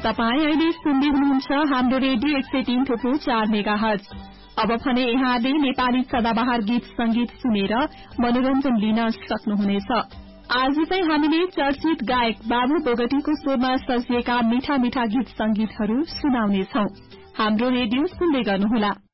तपाई अहिले सुन्दै हुनुहुन्छ हाम्रो रेडियो 103.4 मेगाहर्ज। अब भने यहाँले नेपाली सदाबहार गीत संगीत सुनेर मनोरञ्जन लिन सक्नुहुनेछ। आज चाहिँ हामीले चर्चित गायक बाबु बोगटीको स्वरमा सजिएका मीठा मीठा गीत संगीतहरू सुनाउनेछौं। हाम्रो रेडियो सुन्दै गर्नुहोला।